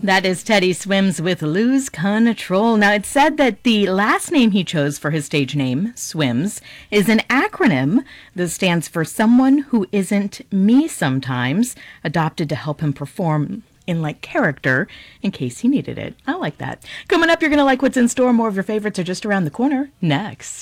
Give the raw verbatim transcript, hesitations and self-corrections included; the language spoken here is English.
That is Teddy Swims with Lose Control. Now, it's said that the last name he chose for his stage name, Swims, is an acronym that stands for Someone Who Isn't Me Sometimes, adopted to help him perform in like character in case he needed it. I like that. Coming up, you're going to like what's in store. More of your favorites are just around the corner next.